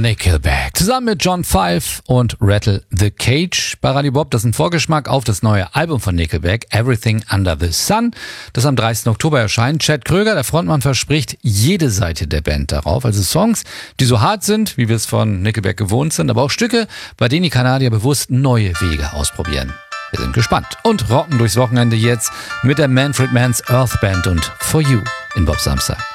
Nickelback. Zusammen mit John Five und Rattle the Cage bei Radio Bob. Das ist ein Vorgeschmack auf das neue Album von Nickelback, Everything Under the Sun, das am 30. Oktober erscheint. Chad Kroeger, der Frontmann, verspricht jede Seite der Band darauf. Also Songs, die so hart sind, wie wir es von Nickelback gewohnt sind, aber auch Stücke, bei denen die Kanadier bewusst neue Wege ausprobieren. Wir sind gespannt und rocken durchs Wochenende jetzt mit der Manfred Mann's Earth Band und For You in Bob Samstag.